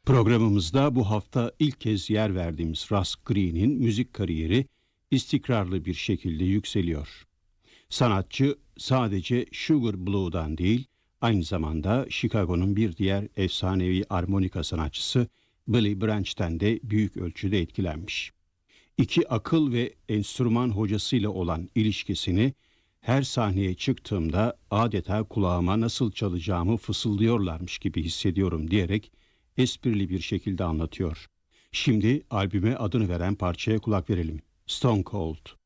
Programımızda bu hafta ilk kez yer verdiğimiz Russ Green'in müzik kariyeri istikrarlı bir şekilde yükseliyor. Sanatçı sadece Sugar Blues'dan değil, aynı zamanda Chicago'nun bir diğer efsanevi armonika sanatçısı Billy Branch'ten de büyük ölçüde etkilenmiş. İki akıl ve enstrüman hocasıyla olan ilişkisini her sahneye çıktığımda adeta kulağıma nasıl çalacağımı fısıldıyorlarmış gibi hissediyorum diyerek esprili bir şekilde anlatıyor. Şimdi albüme adını veren parçaya kulak verelim. Stone Cold.